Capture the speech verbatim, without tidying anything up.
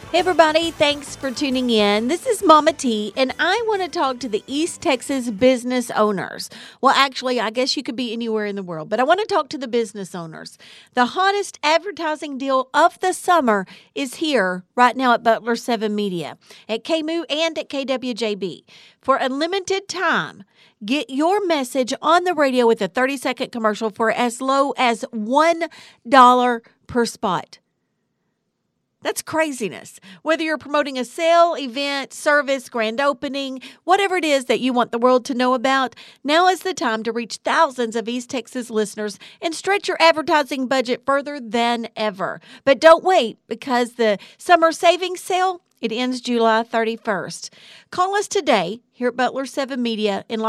Hey everybody, thanks for tuning in. This is Mama T, and I want to talk to the East Texas business owners. Well, actually, I guess you could be anywhere in the world, but I want to talk to the business owners. The hottest advertising deal of the summer is here right now at Butler seven Media, at K M O O and at K W J B. For a limited time, get your message on the radio with a thirty-second commercial for as low as one dollar per spot. That's craziness. Whether you're promoting a sale, event, service, grand opening, whatever it is that you want the world to know about, now is the time to reach thousands of East Texas listeners and stretch your advertising budget further than ever. But don't wait, because the summer savings sale, it ends July thirty-first. Call us today here at Butler seven Media in